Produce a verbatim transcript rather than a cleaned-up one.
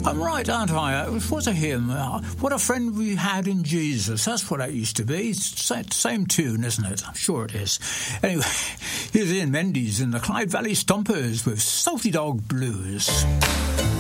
I'm right, aren't I? It was a hymn. Uh, what a friend we had in Jesus. That's what that used to be. It's the same tune, isn't it? I'm sure it is. Anyway, here's Ian Mendes and the Clyde Valley Stompers with Salty Dog Blues.